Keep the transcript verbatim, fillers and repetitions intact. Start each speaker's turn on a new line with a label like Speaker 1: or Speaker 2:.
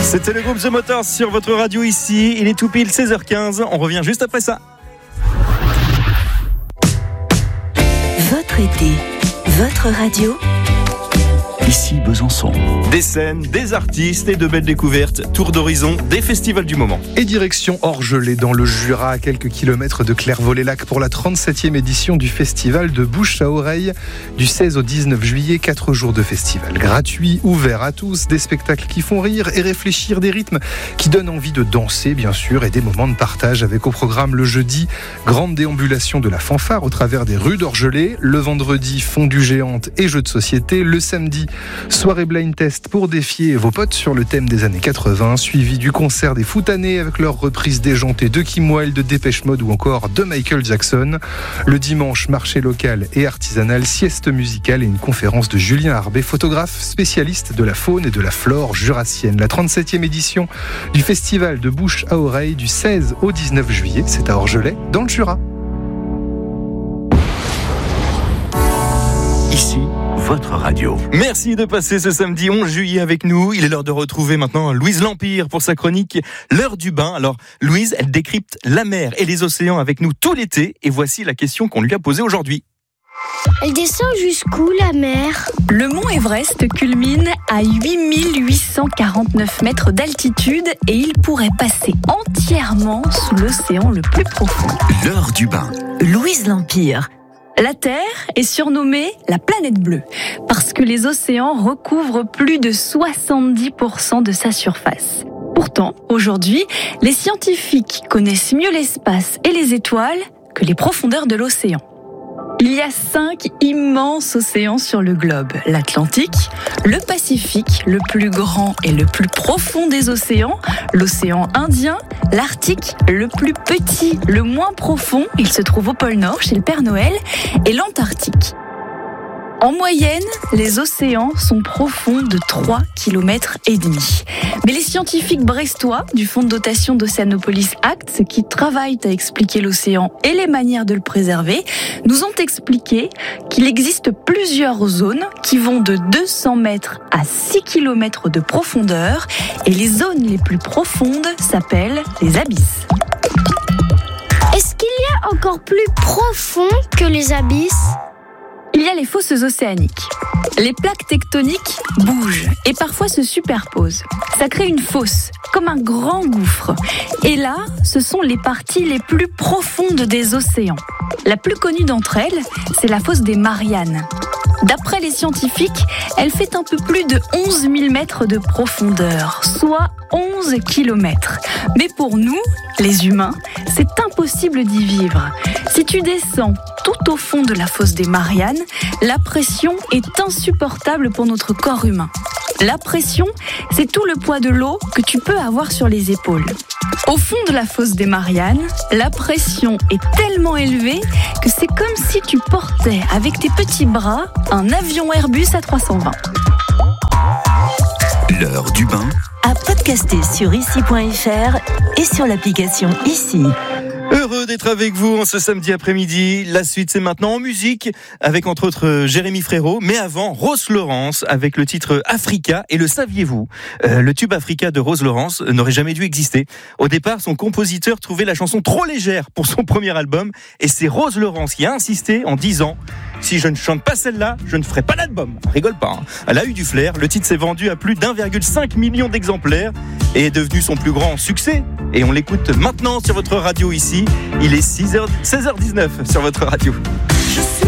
Speaker 1: C'était le groupe The Motors sur votre radio ici. Il est tout pile seize heures quinze. On revient juste après ça.
Speaker 2: Votre été, votre radio.
Speaker 3: Ici Besançon.
Speaker 1: Des scènes, des artistes et de belles découvertes. Tour d'horizon des festivals du moment.
Speaker 4: Et direction Orgelais dans le Jura, à quelques kilomètres de Clairvaux-les-Lacs pour la trente-septième édition du festival de bouche à oreille. Du seize au dix-neuf juillet, quatre jours de festival gratuit, ouvert à tous, des spectacles qui font rire et réfléchir, des rythmes qui donnent envie de danser bien sûr et des moments de partage avec au programme le jeudi, grande déambulation de la fanfare au travers des rues d'Orgelais, le vendredi, fondue géante et jeux de société, le samedi, soirée blind test pour défier vos potes sur le thème des années quatre-vingts, suivi du concert des Foutanés avec leur reprise déjantée de Kim Wilde, de Dépêche Mode ou encore de Michael Jackson. Le dimanche, marché local et artisanal, sieste musicale et une conférence de Julien Arbet, photographe spécialiste de la faune et de la flore jurassienne. La trente-septième édition du festival de bouche à oreille du seize au dix-neuf juillet, c'est à Orgelais, dans le Jura.
Speaker 3: Ici, votre radio.
Speaker 1: Merci de passer ce samedi onze juillet avec nous. Il est l'heure de retrouver maintenant Louise Lampire pour sa chronique L'heure du bain. Alors Louise, elle décrypte la mer et les océans avec nous tout l'été. Et voici la question qu'on lui a posée aujourd'hui.
Speaker 5: Elle descend jusqu'où la mer ?
Speaker 6: Le mont Everest culmine à huit mille huit cent quarante-neuf mètres d'altitude et il pourrait passer entièrement sous l'océan le plus profond.
Speaker 3: L'heure du bain.
Speaker 2: Louise Lampire.
Speaker 6: La Terre est surnommée la planète bleue parce que les océans recouvrent plus de soixante-dix pour cent de sa surface. Pourtant, aujourd'hui, les scientifiques connaissent mieux l'espace et les étoiles que les profondeurs de l'océan. Il y a cinq immenses océans sur le globe. L'Atlantique, le Pacifique, le plus grand et le plus profond des océans, l'océan Indien, l'Arctique, le plus petit, le moins profond, il se trouve au pôle Nord chez le Père Noël, et l'Antarctique. En moyenne, les océans sont profonds de trois kilomètres et demi. Mais les scientifiques brestois du Fonds de dotation d'Océanopolis Acts, qui travaillent à expliquer l'océan et les manières de le préserver, nous ont expliqué qu'il existe plusieurs zones qui vont de deux cents mètres à six kilomètres de profondeur et les zones les plus profondes s'appellent les abysses.
Speaker 5: Est-ce qu'il y a encore plus profond que les abysses ?
Speaker 6: Il y a les fosses océaniques. Les plaques tectoniques bougent et parfois se superposent. Ça crée une fosse, comme un grand gouffre. Et là, ce sont les parties les plus profondes des océans. La plus connue d'entre elles, c'est la fosse des Mariannes. D'après les scientifiques, elle fait un peu plus de onze mille mètres de profondeur, soit onze kilomètres. Mais pour nous, les humains, c'est impossible d'y vivre. Si tu descends tout au fond de la fosse des Mariannes, la pression est insupportable pour notre corps humain. La pression, c'est tout le poids de l'eau que tu peux avoir sur les épaules. Au fond de la fosse des Mariannes, la pression est tellement élevée que c'est comme si tu portais avec tes petits bras un avion Airbus A trois cent vingt.
Speaker 3: L'heure du bain.
Speaker 2: À podcaster sur ici point f r et sur l'application Ici.
Speaker 1: Heureux d'être avec vous en ce samedi après-midi. La suite, c'est maintenant en musique, avec entre autres Jérémy Frérot. Mais avant, Rose Laurence, avec le titre Africa. Et le saviez-vous ? euh, Le tube Africa de Rose Laurence n'aurait jamais dû exister. Au départ, son compositeur trouvait la chanson trop légère pour son premier album. Et c'est Rose Laurence qui a insisté en disant « Si je ne chante pas celle-là, je ne ferai pas l'album. » Rigole pas, hein. Elle a eu du flair. Le titre s'est vendu à plus d'un virgule cinq million d'exemplaires et est devenu son plus grand succès. Et on l'écoute maintenant sur votre radio ici. Il est seize heures dix-neuf sur votre radio.
Speaker 7: Je suis